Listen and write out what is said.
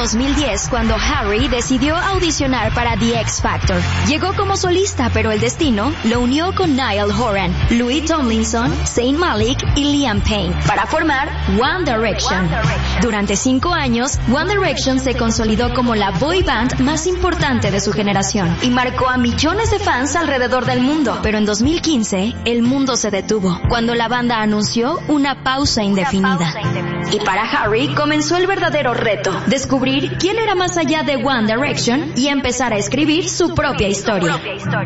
2010 cuando Harry decidió audicionar para The X Factor. Llegó como solista, pero el destino lo unió con Niall Horan, Louis Tomlinson, Zayn Malik y Liam Payne para formar One Direction. Durante 5 años, One Direction se consolidó como la boy band más importante de su generación y marcó a millones de fans alrededor del mundo. Pero en 2015, el mundo se detuvo cuando la banda anunció una pausa indefinida. Y para Harry comenzó el verdadero reto, descubrir quién era más allá de One Direction y empezar a escribir su propia historia.